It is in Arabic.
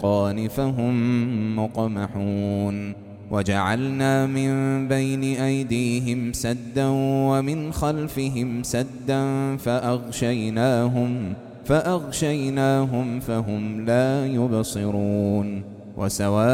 الأذقان فهم مقمحون وجعلنا من بين أيديهم سدا ومن خلفهم سدا فأغشيناهم فهم لا يبصرون